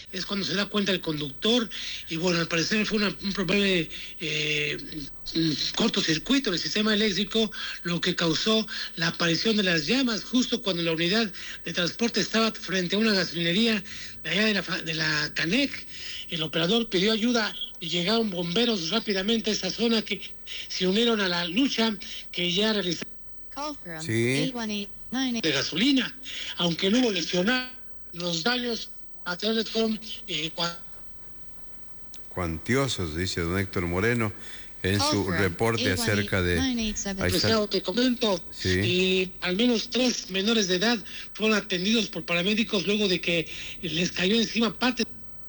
es cuando se da cuenta el conductor, y bueno, al parecer fue un probable cortocircuito del sistema eléctrico, lo que causó la aparición de las llamas justo cuando la unidad de transporte estaba frente a una gasolinería de allá de la Canec. El operador pidió ayuda y llegaron bomberos rápidamente a esa zona, que se unieron a la lucha que ya realizaron de gasolina, aunque no hubo lesionados. Los daños a través fueron cuantiosos, dice don Héctor Moreno en su reporte acerca de... Te comento, y al menos 3 menores de edad fueron atendidos por paramédicos luego de que les cayó encima parte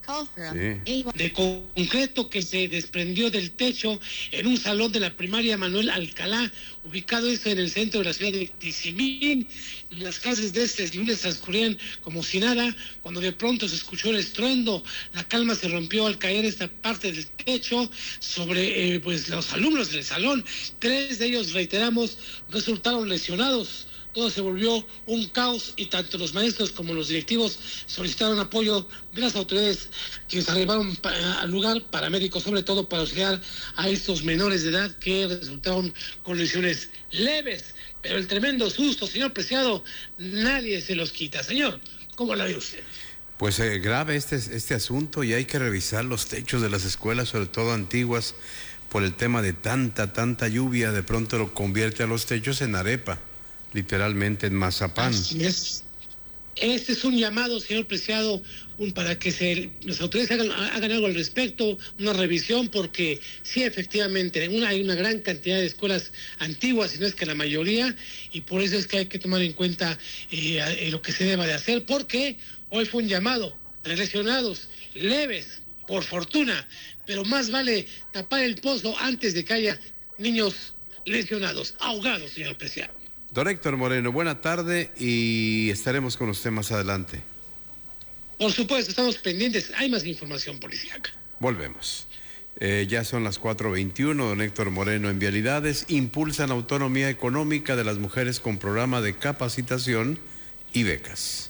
de concreto que se desprendió del techo en un salón de la primaria Manuel Alcalá, ubicado en el centro de la ciudad de Tizimín. Las clases de este lunes transcurrían como si nada, cuando de pronto se escuchó el estruendo. La calma se rompió al caer esta parte del techo sobre los alumnos del salón. 3 de ellos, reiteramos, resultaron lesionados. Todo se volvió un caos y tanto los maestros como los directivos solicitaron apoyo de las autoridades, quienes arribaron al lugar, paramédicos sobre todo, para auxiliar a estos menores de edad que resultaron con lesiones leves. Pero el tremendo susto, señor Preciado, nadie se los quita. Señor, ¿cómo la ve usted? Pues grave este asunto, y hay que revisar los techos de las escuelas, sobre todo antiguas, por el tema de tanta lluvia. De pronto lo convierte a los techos en arepa, literalmente en mazapán. Así es. Este es un llamado, señor Preciado, para que las autoridades hagan algo al respecto, una revisión, porque sí, efectivamente, hay una gran cantidad de escuelas antiguas, si no es que la mayoría, y por eso es que hay que tomar en cuenta lo que se deba de hacer, porque hoy fue un llamado, lesionados, leves, por fortuna, pero más vale tapar el pozo antes de que haya niños lesionados, ahogados, señor Preciado. Don Héctor Moreno, buena tarde, y estaremos con usted más adelante. Por supuesto, estamos pendientes. Hay más información policíaca. Volvemos. Ya son las 4:21. Don Héctor Moreno en Vialidades. Impulsan autonomía económica de las mujeres con programa de capacitación y becas.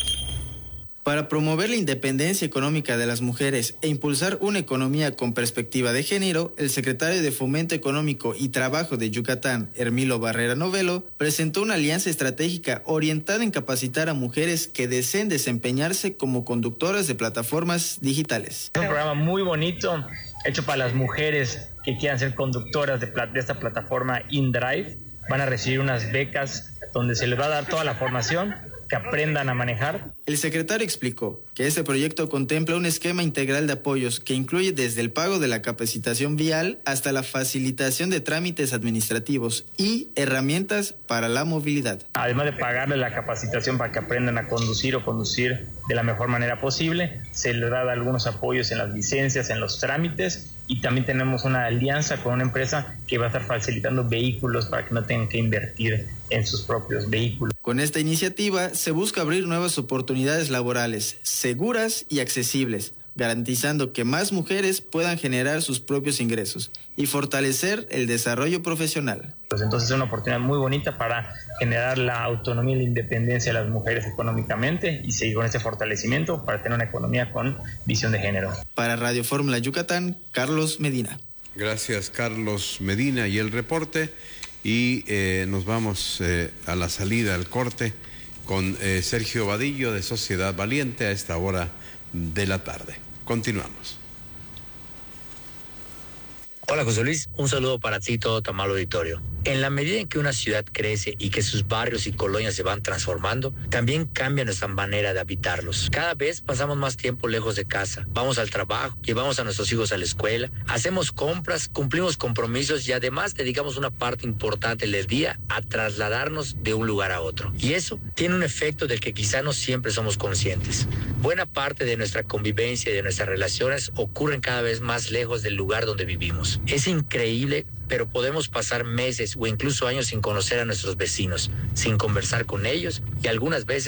Para promover la independencia económica de las mujeres e impulsar una economía con perspectiva de género, el secretario de Fomento Económico y Trabajo de Yucatán, Hermilo Barrera Novelo, presentó una alianza estratégica orientada en capacitar a mujeres que deseen desempeñarse como conductoras de plataformas digitales. Es un programa muy bonito, hecho para las mujeres que quieran ser conductoras de esta plataforma InDrive. Van a recibir unas becas donde se les va a dar toda la formación, que aprendan a manejar. El secretario explicó que este proyecto contempla un esquema integral de apoyos que incluye desde el pago de la capacitación vial hasta la facilitación de trámites administrativos y herramientas para la movilidad. Además de pagarle la capacitación para que aprendan a conducir o conducir de la mejor manera posible, se les da algunos apoyos en las licencias, en los trámites, y también tenemos una alianza con una empresa que va a estar facilitando vehículos para que no tengan que invertir en sus propios vehículos. Con esta iniciativa se busca abrir nuevas oportunidades laborales seguras y accesibles, garantizando que más mujeres puedan generar sus propios ingresos y fortalecer el desarrollo profesional. Pues entonces es una oportunidad muy bonita para generar la autonomía y la independencia de las mujeres económicamente y seguir con ese fortalecimiento para tener una economía con visión de género. Para Radio Fórmula Yucatán, Carlos Medina. Gracias, Carlos Medina, y el reporte. Y nos vamos a la salida, al corte, con Sergio Vadillo de Sociedad Valiente a esta hora de la tarde. Continuamos. Hola José Luis, un saludo para ti y todo tu amable auditorio. En la medida en que una ciudad crece y que sus barrios y colonias se van transformando, también cambia nuestra manera de habitarlos. Cada vez pasamos más tiempo lejos de casa, vamos al trabajo, llevamos a nuestros hijos a la escuela, hacemos compras, cumplimos compromisos y además dedicamos una parte importante del día a trasladarnos de un lugar a otro. Y eso tiene un efecto del que quizá no siempre somos conscientes. Buena parte de nuestra convivencia y de nuestras relaciones ocurren cada vez más lejos del lugar donde vivimos. Es increíble, pero podemos pasar meses o incluso años sin conocer a nuestros vecinos, sin conversar con ellos y algunas veces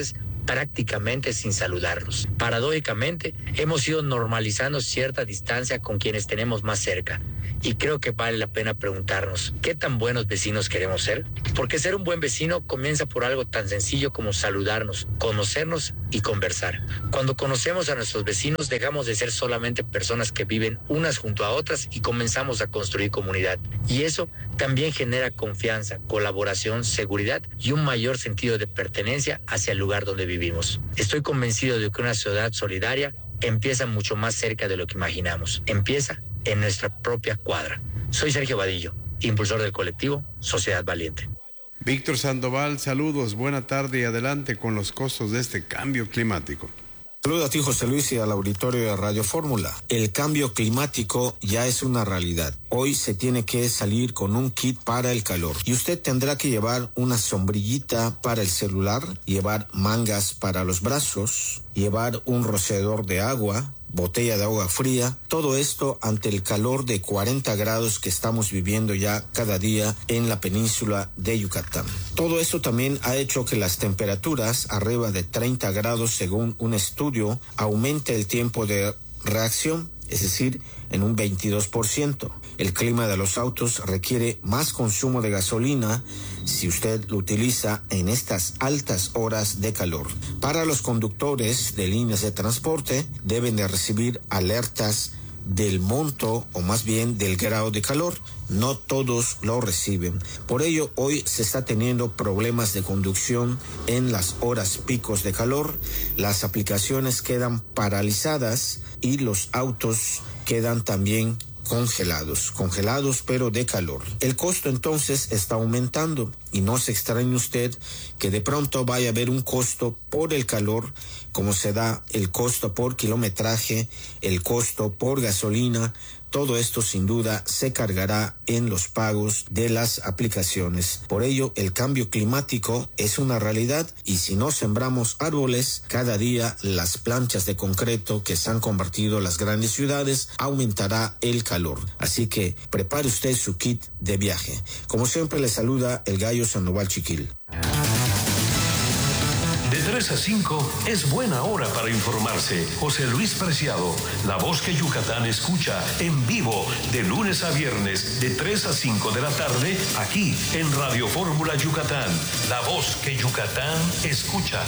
prácticamente sin saludarlos. Paradójicamente, hemos ido normalizando cierta distancia con quienes tenemos más cerca. Y creo que vale la pena preguntarnos, ¿qué tan buenos vecinos queremos ser? Porque ser un buen vecino comienza por algo tan sencillo como saludarnos, conocernos y conversar. Cuando conocemos a nuestros vecinos, dejamos de ser solamente personas que viven unas junto a otras y comenzamos a construir comunidad. Y eso también genera confianza, colaboración, seguridad y un mayor sentido de pertenencia hacia el lugar donde vivimos. Estoy convencido de que una ciudad solidaria empieza mucho más cerca de lo que imaginamos. Empieza en nuestra propia cuadra. Soy Sergio Vadillo, impulsor del colectivo Sociedad Valiente. Víctor Sandoval, saludos, buena tarde y adelante con los costos de este cambio climático. Saludos a ti, José Luis, y al auditorio de Radio Fórmula. El cambio climático ya es una realidad. Hoy se tiene que salir con un kit para el calor. Y usted tendrá que llevar una sombrillita para el celular, llevar mangas para los brazos, llevar un rociador de agua, botella de agua fría, todo esto ante el calor de 40 grados que estamos viviendo ya cada día en la península de Yucatán. Todo esto también ha hecho que las temperaturas arriba de 30 grados, según un estudio, aumente el tiempo de reacción, es decir, en un 22%. El clima de los autos requiere más consumo de gasolina si usted lo utiliza en estas altas horas de calor. Para los conductores de líneas de transporte deben de recibir alertas del monto o más bien del grado de calor. No todos lo reciben. Por ello, hoy se está teniendo problemas de conducción en las horas picos de calor. Las aplicaciones quedan paralizadas y los autos quedan también congelados pero de calor. El costo entonces está aumentando y no se extrañe usted que de pronto vaya a haber un costo por el calor, como se da el costo por kilometraje, el costo por gasolina. Todo esto sin duda se cargará en los pagos de las aplicaciones. Por ello, el cambio climático es una realidad y si no sembramos árboles, cada día las planchas de concreto que se han convertido en las grandes ciudades aumentará el calor. Así que prepare usted su kit de viaje. Como siempre le saluda el Gallo Sandoval Chiquil. De 3 a 5 es buena hora para informarse. José Luis Preciado, la voz que Yucatán escucha en vivo de lunes a viernes de 3 a 5 de la tarde aquí en Radio Fórmula Yucatán. La voz que Yucatán escucha.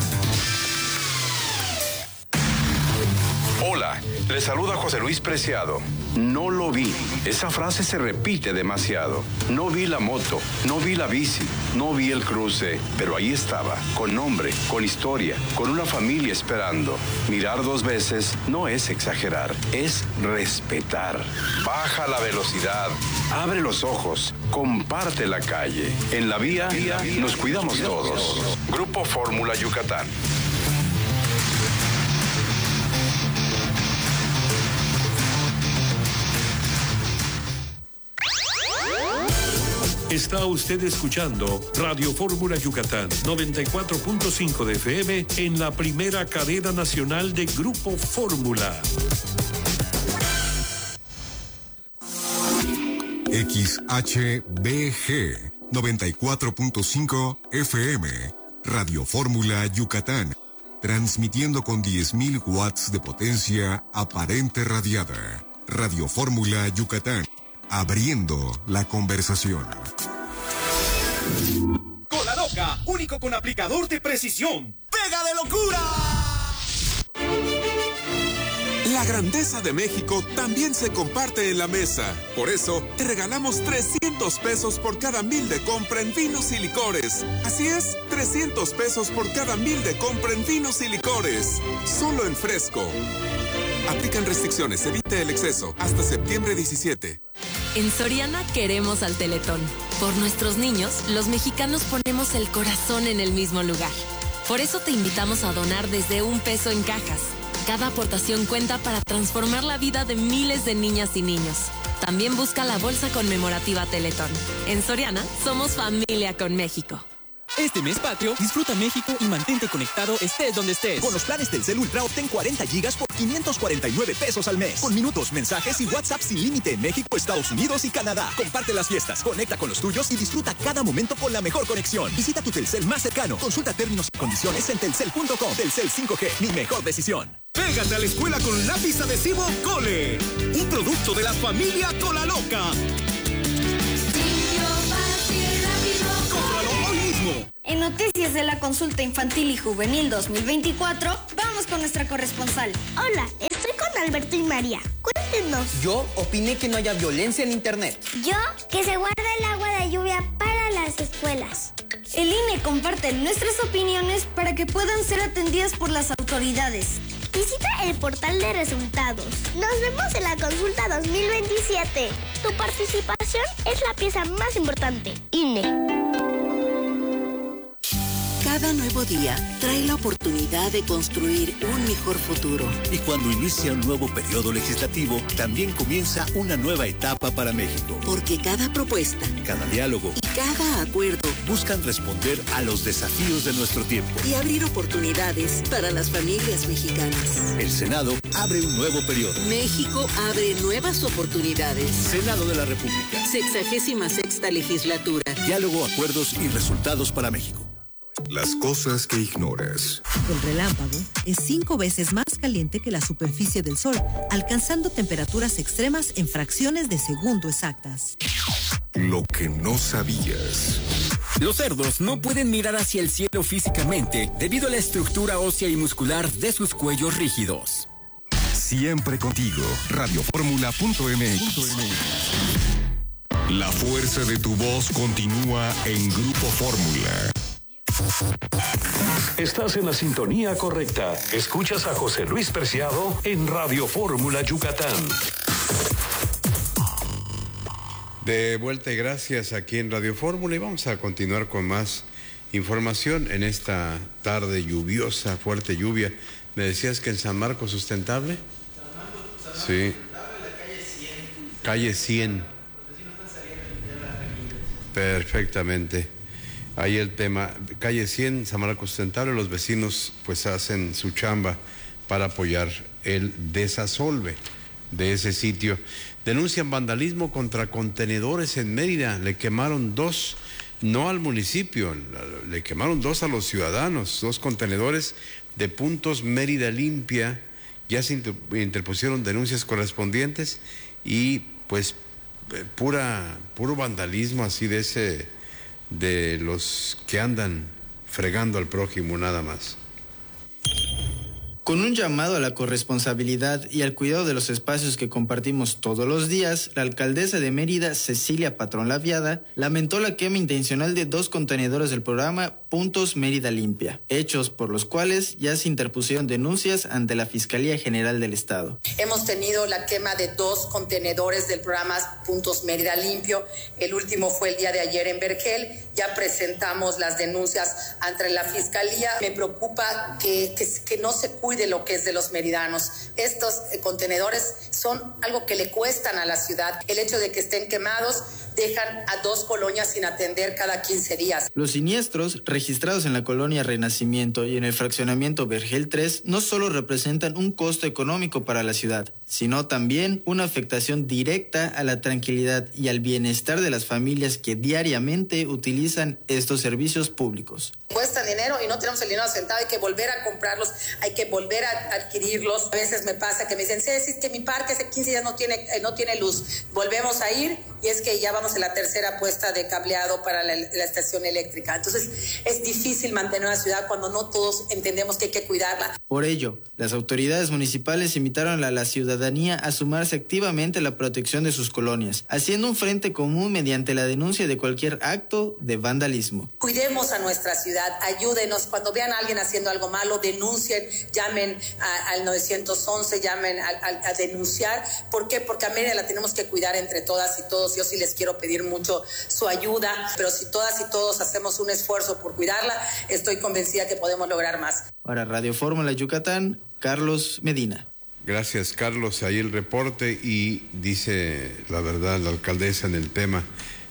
Hola, le saluda José Luis Preciado. No lo vi. Esa frase se repite demasiado. No vi la moto, no vi la bici, no vi el cruce, pero ahí estaba, con nombre, con historia, con una familia esperando. Mirar 2 veces no es exagerar, es respetar. Baja la velocidad, abre los ojos, comparte la calle. En la vía nos cuidamos todos. Grupo Fórmula Yucatán. Está usted escuchando Radio Fórmula Yucatán, 94.5 de FM en la primera cadena nacional de Grupo Fórmula. XHBG, 94.5 FM, Radio Fórmula Yucatán, transmitiendo con 10.000 watts de potencia aparente radiada. Radio Fórmula Yucatán, abriendo la conversación. Cola Loca, único con aplicador de precisión. ¡Pega de locura! La grandeza de México también se comparte en la mesa. Por eso, te regalamos 300 pesos por cada 1,000 de compra en vinos y licores. Así es, 300 pesos por cada 1,000 de compra en vinos y licores. Solo en Fresco. Aplican restricciones, evite el exceso. Hasta septiembre 17. En Soriana queremos al Teletón. Por nuestros niños, los mexicanos ponemos el corazón en el mismo lugar. Por eso te invitamos a donar desde $1 en cajas. Cada aportación cuenta para transformar la vida de miles de niñas y niños. También busca la bolsa conmemorativa Teletón. En Soriana, somos familia con México. Este mes patrio, disfruta México y mantente conectado estés donde estés. Con los planes Telcel Ultra obtén 40 gigas por 549 pesos al mes. Con minutos, mensajes y WhatsApp sin límite en México, Estados Unidos y Canadá. Comparte las fiestas, conecta con los tuyos y disfruta cada momento con la mejor conexión. Visita tu Telcel más cercano. Consulta términos y condiciones en telcel.com. Telcel 5G, mi mejor decisión. Pégate a la escuela con lápiz adhesivo Cole. Un producto de la familia Cola Loca. ¡Cómpralo hoy mismo! En Noticias de la Consulta Infantil y Juvenil 2024, vamos con nuestra corresponsal. Hola, estoy con Alberto y María. Cuéntenos. Yo opiné que no haya violencia en internet. Yo, que se guarda el agua de lluvia para las escuelas. El INE comparte nuestras opiniones para que puedan ser atendidas por las autoridades. Visita el portal de resultados. Nos vemos en la consulta 2027. Tu participación es la pieza más importante. INE. Cada nuevo día trae la oportunidad de construir un mejor futuro. Y cuando inicia un nuevo periodo legislativo, también comienza una nueva etapa para México. Porque cada propuesta, cada diálogo y cada acuerdo buscan responder a los desafíos de nuestro tiempo y abrir oportunidades para las familias mexicanas. El Senado abre un nuevo periodo. México abre nuevas oportunidades. Senado de la República. 66ª legislatura. Diálogo, acuerdos y resultados para México. Las cosas que ignoras. El relámpago es 5 veces más caliente que la superficie del Sol, alcanzando temperaturas extremas en fracciones de segundo exactas. Lo que no sabías. Los cerdos no pueden mirar hacia el cielo físicamente debido a la estructura ósea y muscular de sus cuellos rígidos. Siempre contigo. Radioformula.mx. La fuerza de tu voz continúa en Grupo Fórmula. Estás en la sintonía correcta. Escuchas a José Luis Preciado en Radio Fórmula Yucatán. De vuelta y gracias aquí en Radio Fórmula y vamos a continuar con más información en esta tarde lluviosa, fuerte lluvia. ¿Me decías que en San Marcos Sustentable? Sí. Calle 100. Perfectamente. Ahí el tema, calle 100, San Marcos Sustentable, los vecinos pues hacen su chamba para apoyar el desasolve de ese sitio. Denuncian vandalismo contra contenedores en Mérida, le quemaron 2, no al municipio, le quemaron 2 a los ciudadanos, 2 contenedores de Puntos Mérida Limpia, ya se interpusieron denuncias correspondientes y pues puro vandalismo así de los que andan fregando al prójimo nada más. Con un llamado a la corresponsabilidad y al cuidado de los espacios que compartimos todos los días, la alcaldesa de Mérida, Cecilia Patrón Laviada, lamentó la quema intencional de 2 contenedores del programa Puntos Mérida Limpia, hechos por los cuales ya se interpusieron denuncias ante la Fiscalía General del Estado. Hemos tenido la quema de 2 contenedores del programa Puntos Mérida Limpio. El último fue el día de ayer en Vergel. Ya presentamos las denuncias ante la Fiscalía. Me preocupa que no se cuide lo que es de los meridanos. Estos contenedores son algo que le cuestan a la ciudad. El hecho de que estén quemados dejan a 2 colonias sin atender cada 15 días. Los siniestros registrados en la colonia Renacimiento y en el fraccionamiento Vergel 3 no solo representan un costo económico para la ciudad, sino también una afectación directa a la tranquilidad y al bienestar de las familias que diariamente utilizan estos servicios públicos. Cuesta dinero y no tenemos el dinero sentado, hay que volver a comprarlos, hay que volver a adquirirlos. A veces me pasa que me dicen, Ceci, que mi parque hace 15 días no tiene luz. Volvemos a ir y es que ya vamos en la tercera puesta de cableado para la estación eléctrica. Entonces es difícil mantener una ciudad cuando no todos entendemos que hay que cuidarla. Por ello, las autoridades municipales invitaron a la ciudadanía a sumarse activamente a la protección de sus colonias, haciendo un frente común mediante la denuncia de cualquier acto de vandalismo. Cuidemos a nuestra ciudad, ayúdenos. Cuando vean a alguien haciendo algo malo, denuncien, llamen al 911, llamen a denunciar. ¿Por qué? Porque a Mérida la tenemos que cuidar entre todas y todos. Yo sí les quiero pedir mucho su ayuda, pero si todas y todos hacemos un esfuerzo por cuidarla, estoy convencida que podemos lograr más. Para Radio Fórmula Yucatán, Carlos Medina. Gracias, Carlos. Ahí el reporte y dice la verdad la alcaldesa en el tema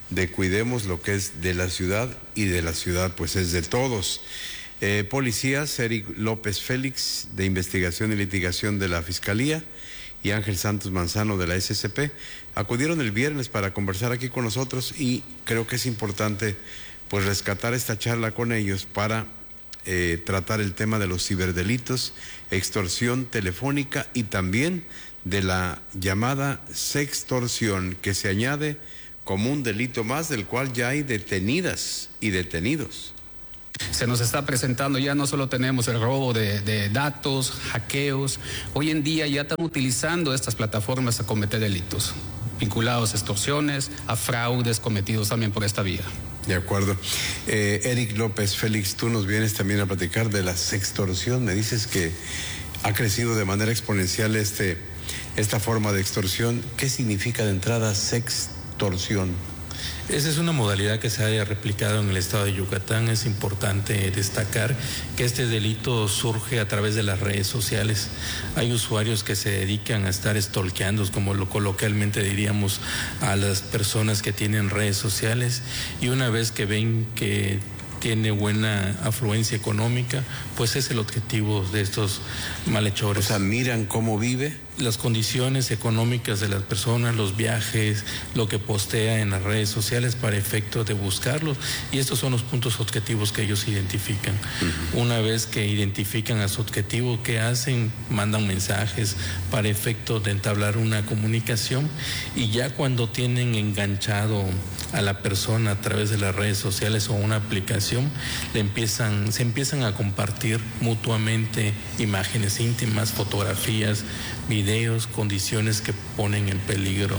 de cuidemos lo que es de la ciudad, y de la ciudad pues es de todos. Policías, Eric López Félix, de Investigación y Litigación de la Fiscalía, y Ángel Santos Manzano, de la SCP, acudieron el viernes para conversar aquí con nosotros, y creo que es importante pues rescatar esta charla con ellos para tratar el tema de los ciberdelitos, extorsión telefónica y también de la llamada sextorsión, que se añade como un delito más, del cual ya hay detenidas y detenidos. Se nos está presentando, ya no solo tenemos el robo de datos, hackeos, hoy en día ya están utilizando estas plataformas a cometer delitos, vinculados a extorsiones, a fraudes cometidos también por esta vía. De acuerdo. Eric López Félix, tú nos vienes también a platicar de la sextorsión. Me dices que ha crecido de manera exponencial esta forma de extorsión. ¿Qué significa de entrada sextorsión? Esa es una modalidad que se ha replicado en el estado de Yucatán. Es importante destacar que este delito surge a través de las redes sociales. Hay usuarios que se dedican a estar stalkeando, como lo coloquialmente diríamos, a las personas que tienen redes sociales, y una vez que ven que tiene buena afluencia económica, pues es el objetivo de estos malhechores. O sea, miran cómo vive, las condiciones económicas de las personas, los viajes, lo que postea en las redes sociales para efecto de buscarlos, y estos son los puntos objetivos que ellos identifican. Una vez que identifican a su objetivo, ¿qué hacen? Mandan mensajes para efecto de entablar una comunicación, y ya cuando tienen enganchado a la persona a través de las redes sociales o una aplicación, se empiezan a compartir mutuamente imágenes íntimas, fotografías, videos, condiciones que ponen en peligro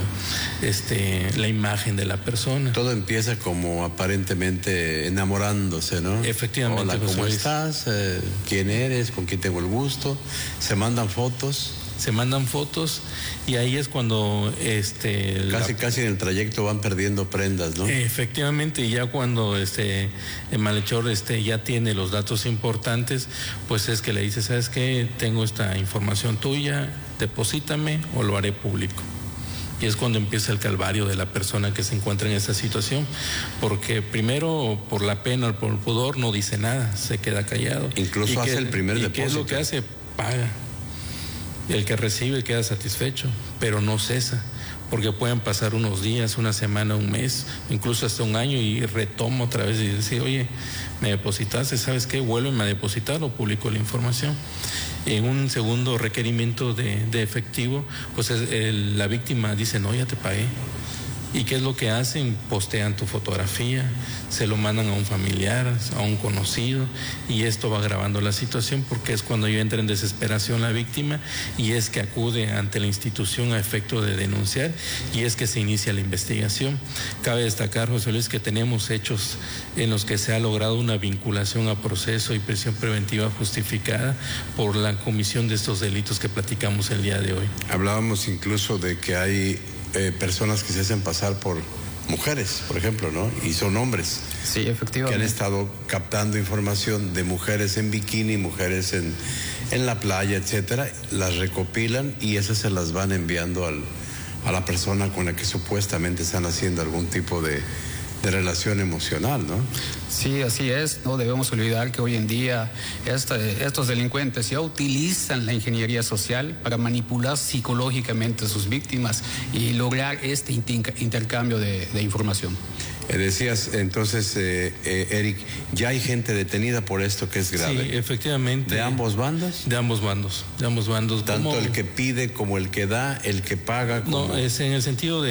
la imagen de la persona. Todo empieza como aparentemente enamorándose, ¿no? Efectivamente. Hola, ¿cómo estás? ¿Quién eres? ¿Con quién tengo el gusto? Se mandan fotos, y ahí es cuando casi en el trayecto van perdiendo prendas, ¿no? Efectivamente, y ya cuando el malhechor ya tiene los datos importantes, pues es que le dice, ¿sabes qué? Tengo esta información tuya, deposítame o lo haré público. Y es cuando empieza el calvario de la persona que se encuentra en esta situación, porque primero por la pena o por el pudor no dice nada, se queda callado. Incluso hace el primer depósito. ¿Qué es lo que hace? Paga. El que recibe queda satisfecho, pero no cesa, porque pueden pasar unos días, una semana, un mes, incluso hasta un año, y retoma otra vez y dice, oye, me depositaste, ¿sabes qué? Vuélveme a depositar, o publico la información. En un segundo requerimiento de efectivo, pues la víctima dice, no, ya te pagué. ¿Y qué es lo que hacen? Postean tu fotografía, se lo mandan a un familiar, a un conocido, y esto va agravando la situación, porque es cuando ya entra en desesperación la víctima, y es que acude ante la institución a efecto de denunciar, y es que se inicia la investigación. Cabe destacar, José Luis, que tenemos hechos en los que se ha logrado una vinculación a proceso y prisión preventiva justificada por la comisión de estos delitos que platicamos el día de hoy. Hablábamos incluso de que hay personas que se hacen pasar por mujeres, por ejemplo, ¿no? Y son hombres. Sí, efectivamente. Que han estado captando información de mujeres en bikini, mujeres en la playa, etcétera, las recopilan y esas se las van enviando a la persona con la que supuestamente están haciendo algún tipo de relación emocional, ¿no? Sí, así es. No debemos olvidar que hoy en día estos delincuentes ya utilizan la ingeniería social para manipular psicológicamente a sus víctimas y lograr este intercambio de información. Decías entonces, Eric, ya hay gente detenida por esto que es grave. Sí, efectivamente. ¿De ambos bandos? De ambos bandos. Tanto el que pide como el que da, el que paga. Como... No, es en el sentido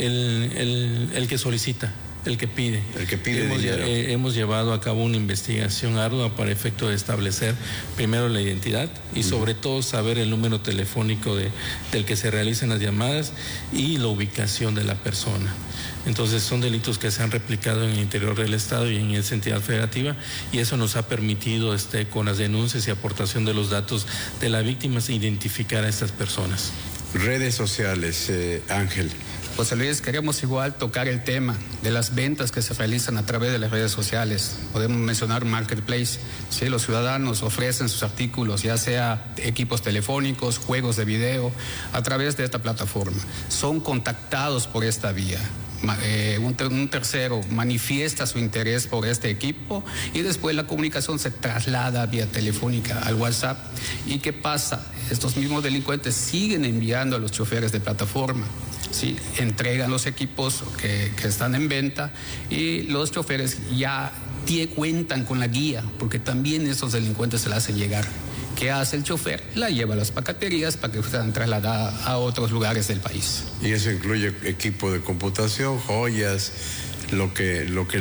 de el que solicita. El que pide. Hemos llevado a cabo una investigación ardua para efecto de establecer primero la identidad y sobre todo saber el número telefónico del que se realizan las llamadas y la ubicación de la persona. Entonces son delitos que se han replicado en el interior del Estado y en esa entidad federativa, y eso nos ha permitido con las denuncias y aportación de los datos de las víctimas identificar a estas personas. Redes sociales, Ángel. José Luis, queremos igual tocar el tema de las ventas que se realizan a través de las redes sociales. Podemos mencionar Marketplace. Sí, los ciudadanos ofrecen sus artículos, ya sea equipos telefónicos, juegos de video, a través de esta plataforma. Son contactados por esta vía. un tercero manifiesta su interés por este equipo y después la comunicación se traslada vía telefónica al WhatsApp. ¿Y qué pasa? Estos mismos delincuentes siguen enviando a los choferes de plataforma, ¿sí? Entregan los equipos que están en venta y los choferes ya cuentan con la guía, porque también esos delincuentes se la hacen llegar. ¿Qué hace el chofer? La lleva a las paqueterías para que sean trasladadas a otros lugares del país. Y eso incluye equipo de computación, joyas, lo que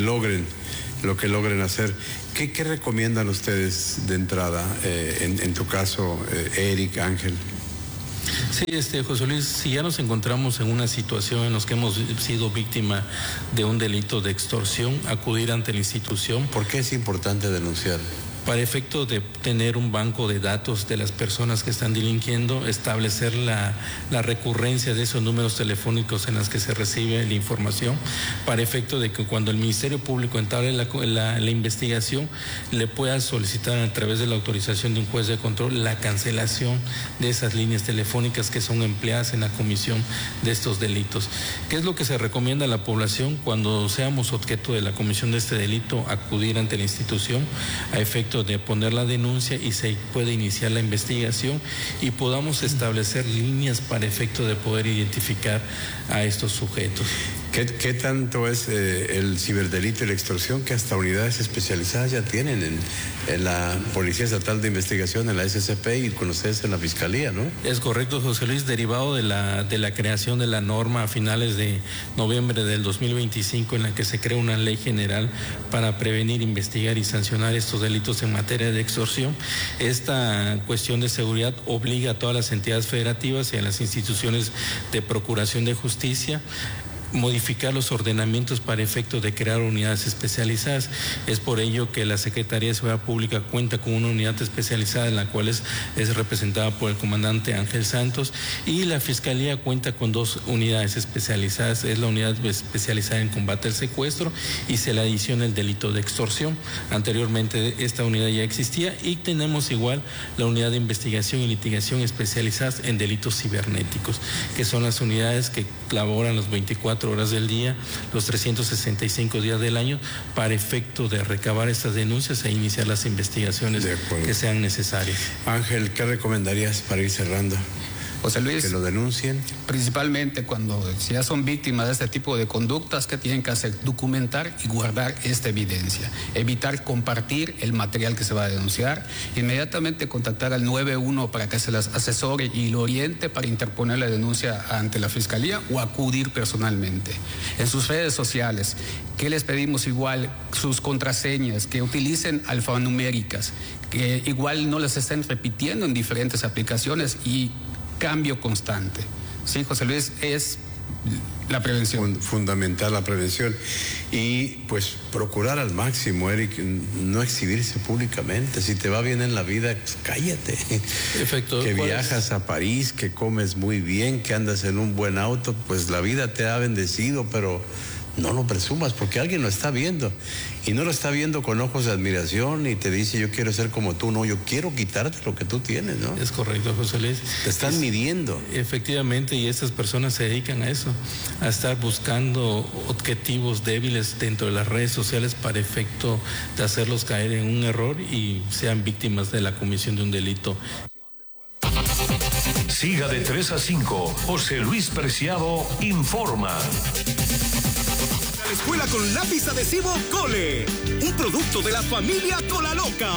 logren hacer. ¿Qué recomiendan ustedes de entrada? En tu caso, Eric, Ángel. Sí, José Luis, si ya nos encontramos en una situación en la que hemos sido víctima de un delito de extorsión, acudir ante la institución. ¿Por qué es importante denunciar? Para efecto de tener un banco de datos de las personas que están delinquiendo, establecer la recurrencia de esos números telefónicos en los que se recibe la información, para efecto de que cuando el Ministerio Público entable la investigación, le pueda solicitar a través de la autorización de un juez de control la cancelación de esas líneas telefónicas que son empleadas en la comisión de estos delitos. ¿Qué es lo que se recomienda a la población cuando seamos objeto de la comisión de este delito? Acudir ante la institución a efecto de poner la denuncia y se puede iniciar la investigación y podamos establecer líneas para efecto de poder identificar a estos sujetos. ¿Qué tanto es el ciberdelito y la extorsión que hasta unidades especializadas ya tienen en la Policía Estatal de Investigación, en la SCP y con ustedes en la Fiscalía, ¿no? Es correcto, José Luis, derivado de la creación de la norma a finales de noviembre del 2025 en la que se crea una ley general para prevenir, investigar y sancionar estos delitos en materia de extorsión. Esta cuestión de seguridad obliga a todas las entidades federativas y a las instituciones de procuración de justicia modificar los ordenamientos para efecto de crear unidades especializadas. Es por ello que la Secretaría de Seguridad Pública cuenta con una unidad especializada en la cual es representada por el comandante Ángel Santos, y la Fiscalía cuenta con 2 unidades especializadas. Es la unidad especializada en combate al secuestro y se le adiciona el delito de extorsión. Anteriormente esta unidad ya existía, y tenemos igual la unidad de investigación y litigación especializadas en delitos cibernéticos, que son las unidades que laboran las 24 horas del día, los 365 días del año, para efecto de recabar estas denuncias e iniciar las investigaciones que sean necesarias. Ángel, ¿qué recomendarías para ir cerrando? José Luis, que lo denuncien. Principalmente cuando ya son víctimas de este tipo de conductas, ¿qué tienen que hacer? Documentar y guardar esta evidencia. Evitar compartir el material que se va a denunciar. Inmediatamente contactar al 91 para que se las asesore y lo oriente para interponer la denuncia ante la Fiscalía o acudir personalmente. En sus redes sociales, ¿qué les pedimos? Igual sus contraseñas, que utilicen alfanuméricas, que igual no las estén repitiendo en diferentes aplicaciones y cambio constante. Sí, José Luis, es la prevención. Fundamental la prevención. Y pues procurar al máximo, Eric, no exhibirse públicamente. Si te va bien en la vida, pues cállate. Efecto, que viajas a París, que comes muy bien, que andas en un buen auto, pues la vida te ha bendecido, pero no lo presumas porque alguien lo está viendo. Y no lo está viendo con ojos de admiración y te dice, yo quiero ser como tú. No, yo quiero quitarte lo que tú tienes, ¿no? Es correcto, José Luis. Te están midiendo. Efectivamente, y estas personas se dedican a eso, a estar buscando objetivos débiles dentro de las redes sociales para efecto de hacerlos caer en un error y sean víctimas de la comisión de un delito. Siga de 3 a 5. José Luis Preciado informa. La escuela con lápiz adhesivo Cole, un producto de la familia Colaloca.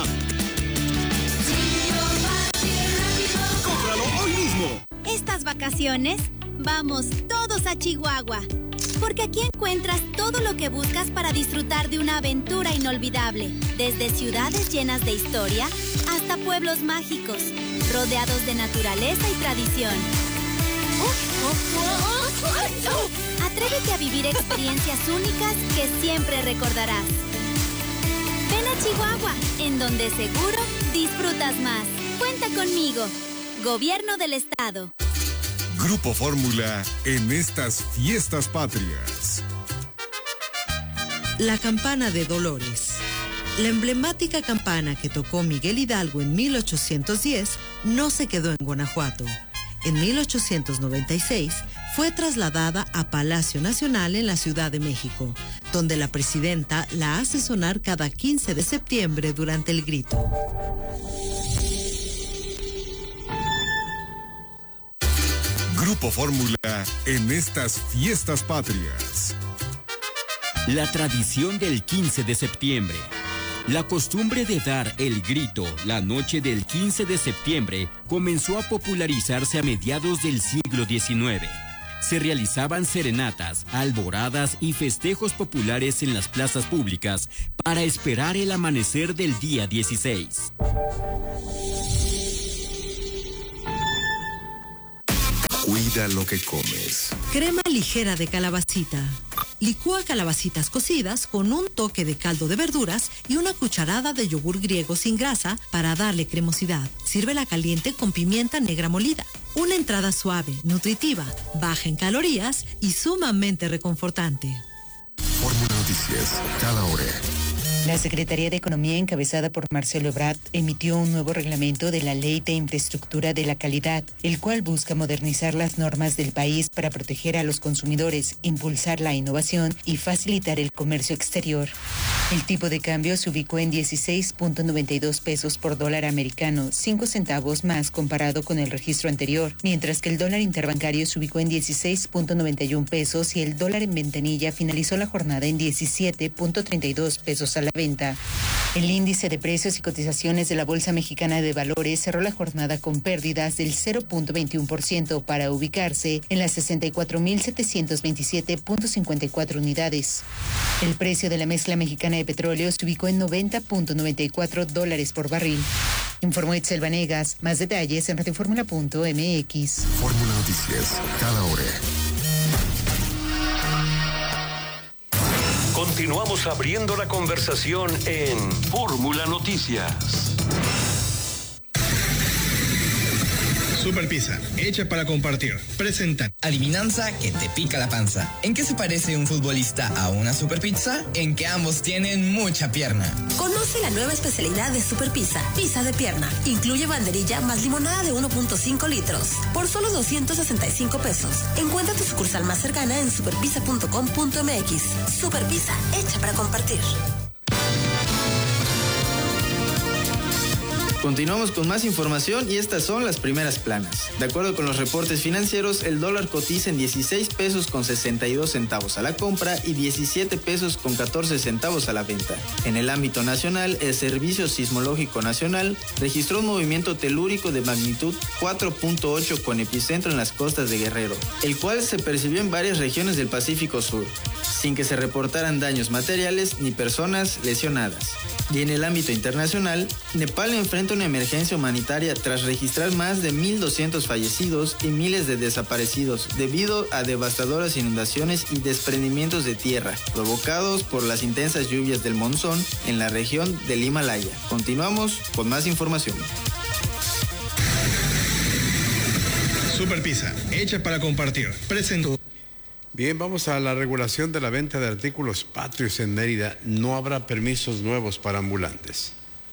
Cómpralo hoy mismo. Estas vacaciones vamos todos a Chihuahua, porque aquí encuentras todo lo que buscas para disfrutar de una aventura inolvidable, desde ciudades llenas de historia hasta pueblos mágicos, rodeados de naturaleza y tradición. Atrévete a vivir experiencias únicas que siempre recordarás. Ven a Chihuahua, en donde seguro disfrutas más. Cuenta conmigo. Gobierno del Estado. Grupo Fórmula en estas fiestas patrias. La campana de Dolores. La emblemática campana que tocó Miguel Hidalgo en 1810 no se quedó en Guanajuato. En 1896 fue trasladada a Palacio Nacional en la Ciudad de México, donde la presidenta la hace sonar cada 15 de septiembre durante el grito. Grupo Fórmula en estas fiestas patrias. La tradición del 15 de septiembre. La costumbre de dar el grito la noche del 15 de septiembre comenzó a popularizarse a mediados del siglo XIX. Se realizaban serenatas, alboradas y festejos populares en las plazas públicas para esperar el amanecer del día 16. Cuida lo que comes. Crema ligera de calabacita. Licúa calabacitas cocidas con un toque de caldo de verduras y una cucharada de yogur griego sin grasa para darle cremosidad. Sírvela caliente con pimienta negra molida. Una entrada suave, nutritiva, baja en calorías y sumamente reconfortante. Fórmula Noticias, cada hora. La Secretaría de Economía, encabezada por Marcelo Ebrard, emitió un nuevo reglamento de la Ley de Infraestructura de la Calidad, el cual busca modernizar las normas del país para proteger a los consumidores, impulsar la innovación y facilitar el comercio exterior. El tipo de cambio se ubicó en 16.92 pesos por dólar americano, 5 centavos más comparado con el registro anterior, mientras que el dólar interbancario se ubicó en 16.91 pesos y el dólar en ventanilla finalizó la jornada en 17.32 pesos a la venta. El índice de precios y cotizaciones de la Bolsa Mexicana de Valores cerró la jornada con pérdidas del 0.21% para ubicarse en las 64.727.54 unidades. El precio de la mezcla mexicana de petróleo se ubicó en $90.94 por barril. Informó Itzel Vanegas. Más detalles en radioformula.mx. Fórmula Noticias, cada hora. Continuamos abriendo la conversación en Fórmula Noticias. Super Pizza, hecha para compartir. Presenta. Adivinanza que te pica la panza. ¿En qué se parece un futbolista a una Super Pizza? En que ambos tienen mucha pierna. Conoce la nueva especialidad de Super Pizza, pizza de pierna. Incluye banderilla más limonada de 1.5 litros. Por solo 265 pesos. Encuentra tu sucursal más cercana en superpizza.com.mx. Super Pizza, hecha para compartir. Continuamos con más información y estas son las primeras planas. De acuerdo con los reportes financieros, el dólar cotiza en 16 pesos con 62 centavos a la compra y 17 pesos con 14 centavos a la venta. En el ámbito nacional, el Servicio Sismológico Nacional registró un movimiento telúrico de magnitud 4.8 con epicentro en las costas de Guerrero, el cual se percibió en varias regiones del Pacífico Sur, sin que se reportaran daños materiales ni personas lesionadas. Y en el ámbito internacional, Nepal enfrenta una emergencia humanitaria tras registrar más de 1.200 fallecidos y miles de desaparecidos debido a devastadoras inundaciones y desprendimientos de tierra provocados por las intensas lluvias del monzón en la región del Himalaya. Continuamos con más información. Super Pizza, hecha para compartir. Presento. Bien, vamos a la regulación de la venta de artículos patrios en Mérida. No habrá permisos nuevos para ambulantes.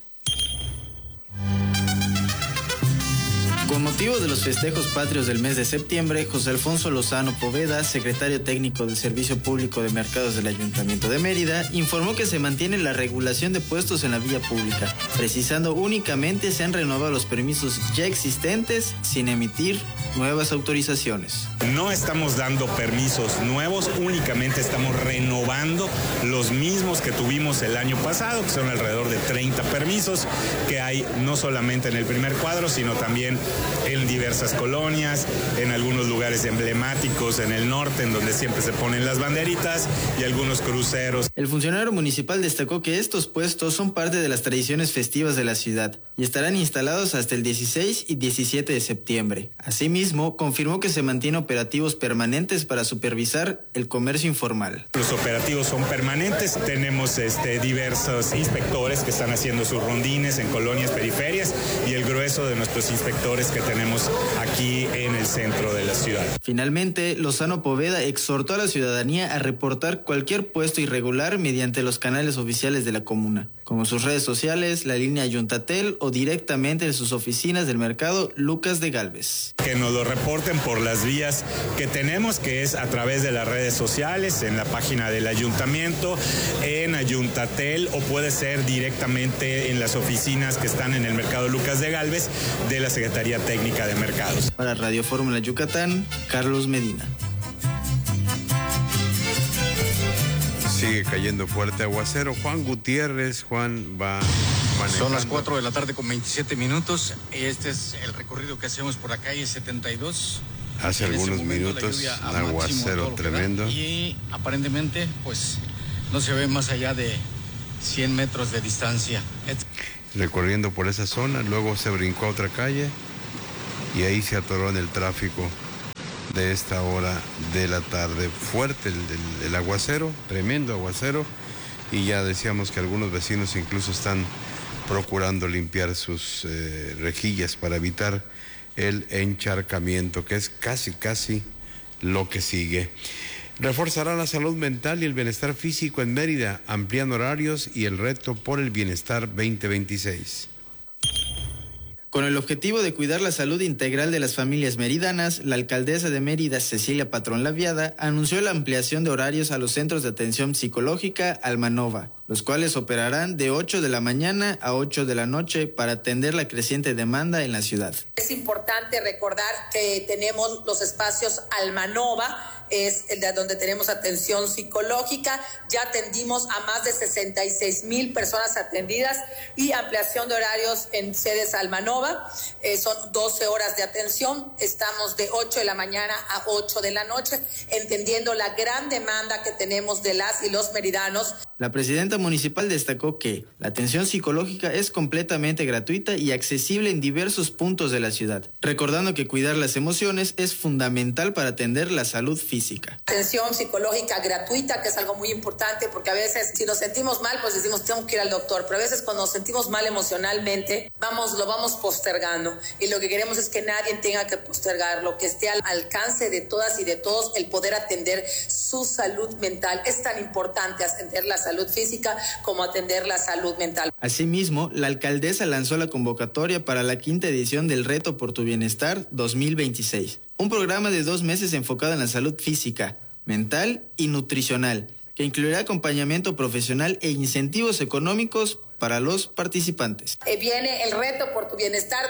Con motivo de los festejos patrios del mes de septiembre, José Alfonso Lozano Poveda, secretario técnico del Servicio Público de Mercados del Ayuntamiento de Mérida, informó que se mantiene la regulación de puestos en la vía pública, precisando únicamente se han renovado los permisos ya existentes sin emitir nuevas autorizaciones. No estamos dando permisos nuevos, únicamente estamos renovando los mismos que tuvimos el año pasado, que son alrededor de 30 permisos que hay no solamente en el primer cuadro, sino también en diversas colonias, en algunos lugares emblemáticos en el norte, en donde siempre se ponen las banderitas, y algunos cruceros. El funcionario municipal destacó que estos puestos son parte de las tradiciones festivas de la ciudad y estarán instalados hasta el 16 y 17 de septiembre. Asimismo, confirmó que se mantiene operativos permanentes para supervisar el comercio informal. Los operativos son permanentes, tenemos diversos inspectores que están haciendo sus rondines en colonias periferias y el grueso de nuestros inspectores que tenemos aquí en el centro de la ciudad. Finalmente, Lozano Poveda exhortó a la ciudadanía a reportar cualquier puesto irregular mediante los canales oficiales de la comuna, como sus redes sociales, la línea Yuntatel o directamente en sus oficinas del mercado Lucas de Gálvez. Que nos lo reporten por las vías que tenemos, que es a través de las redes sociales, en la página del ayuntamiento, en Ayuntatel, o puede ser directamente en las oficinas que están en el Mercado Lucas de Gálvez de la Secretaría Técnica de Mercados. Para Radio Fórmula Yucatán, Carlos Medina. Sigue cayendo fuerte aguacero. Juan Gutiérrez, Juan va manejando. Son las 4 de la tarde con 27 minutos. Este es el recorrido que hacemos por la calle 72. Hace algunos minutos, un aguacero tremendo. Y aparentemente, pues, no se ve más allá de 100 metros de distancia. Recorriendo por esa zona, luego se brincó a otra calle y ahí se atoró en el tráfico de esta hora de la tarde. Fuerte el aguacero, tremendo aguacero, y ya decíamos que algunos vecinos incluso están procurando limpiar sus rejillas para evitar el encharcamiento, que es casi lo que sigue. Reforzará la salud mental y el bienestar físico en Mérida, ampliando horarios y el reto por el bienestar 2026. Con el objetivo de cuidar la salud integral de las familias meridanas, la alcaldesa de Mérida, Cecilia Patrón Laviada, anunció la ampliación de horarios a los centros de atención psicológica Almanova, los cuales operarán de 8 de la mañana a 8 de la noche para atender la creciente demanda en la ciudad. Es importante recordar que tenemos los espacios Almanova, es el de donde tenemos atención psicológica. Ya atendimos a más de 66,000 personas atendidas, y ampliación de horarios en sedes Almanova. Son 12 horas de atención. Estamos de 8 de la mañana a 8 de la noche, entendiendo la gran demanda que tenemos de las y los meridanos. La presidenta municipal destacó que la atención psicológica es completamente gratuita y accesible en diversos puntos de la ciudad, recordando que cuidar las emociones es fundamental para atender la salud física. Atención psicológica gratuita, que es algo muy importante, porque a veces si nos sentimos mal, pues decimos tengo que ir al doctor, pero a veces cuando nos sentimos mal emocionalmente, lo vamos postergando, y lo que queremos es que nadie tenga que postergarlo, que esté al alcance de todas y de todos el poder atender su salud mental. Es tan importante atender la salud física como atender la salud mental. Asimismo, la alcaldesa lanzó la convocatoria para la 5ª edición del Reto por tu Bienestar 2026, un programa de 2 meses enfocado en la salud física, mental y nutricional, que incluirá acompañamiento profesional e incentivos económicos para los participantes. Viene el Reto por tu Bienestar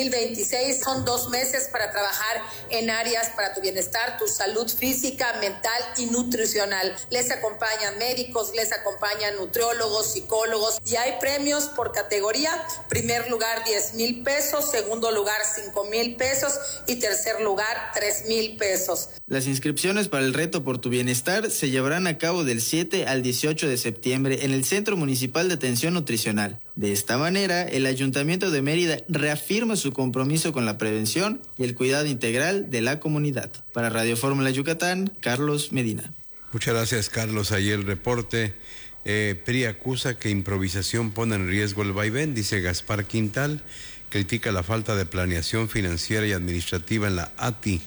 2026. Son 2 meses para trabajar en áreas para tu bienestar, tu salud física, mental y nutricional. Les acompañan médicos, les acompañan nutriólogos, psicólogos, y hay premios por categoría. Primer lugar, 10,000 pesos, segundo lugar, 5,000 pesos y tercer lugar, 3,000 pesos. Las inscripciones para el Reto por tu Bienestar se llevarán a cabo del 7 al 18 de septiembre en el Centro Municipal de Atención Nutricional. De esta manera, el Ayuntamiento de Mérida reafirma su compromiso con la prevención y el cuidado integral de la comunidad. Para Radio Fórmula Yucatán, Carlos Medina. Muchas gracias, Carlos. Ahí el reporte. PRI acusa que improvisación pone en riesgo el vaivén, dice Gaspar Quintal. Critica la falta de planeación financiera y administrativa en la ATI.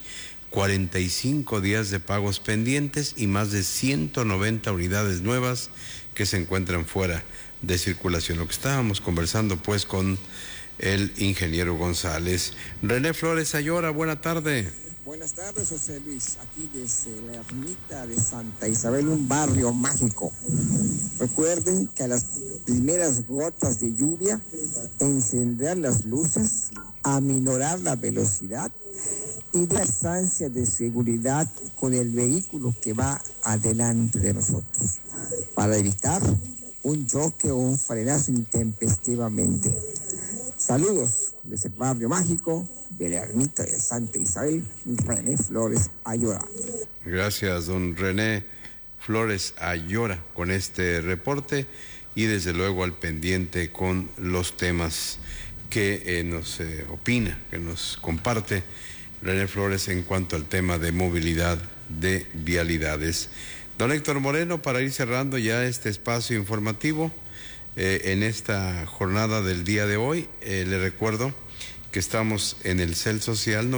45 días de pagos pendientes y más de 190 unidades nuevas que se encuentran fuera de circulación. Lo que estábamos conversando pues con el ingeniero González. René Flores Ayora, buena tarde. Buenas tardes, José Luis, aquí desde la ermita de Santa Isabel, un barrio mágico. Recuerden que a las primeras gotas de lluvia encenderán las luces, aminorar la velocidad y dar distancia de seguridad con el vehículo que va adelante de nosotros, para evitar un choque o un frenazo intempestivamente. Saludos desde el barrio mágico de la ermita de Santa Isabel, René Flores Ayora. Gracias, don René Flores Ayora, con este reporte, y desde luego al pendiente con los temas que nos opina, que nos comparte René Flores en cuanto al tema de movilidad de vialidades. Don Héctor Moreno, para ir cerrando ya este espacio informativo, en esta jornada del día de hoy, le recuerdo que estamos en el CEL Social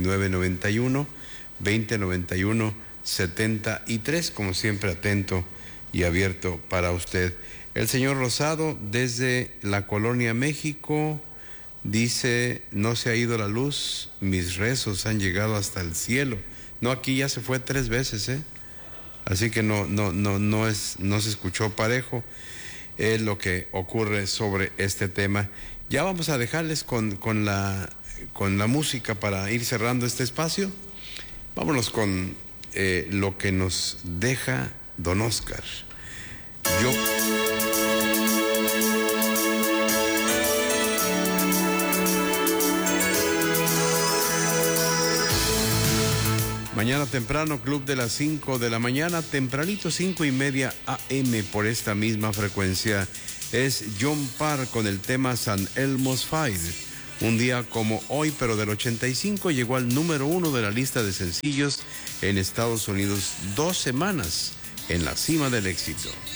9991-2091-73, como siempre atento y abierto para usted. El señor Rosado, desde la Colonia México, Dice, no se ha ido la luz, mis rezos han llegado hasta el cielo. No, aquí ya se fue 3 veces, así que no se escuchó parejo. Es lo que ocurre sobre este tema. Ya vamos a dejarles con la música para ir cerrando este espacio. Vámonos con lo que nos deja Don Oscar. Mañana temprano, club de las 5 de la mañana, tempranito 5:30 AM por esta misma frecuencia. Es John Parr con el tema San Elmo's Fire. Un día como hoy, pero del 85, llegó al número 1 de la lista de sencillos en Estados Unidos. 2 semanas en la cima del éxito.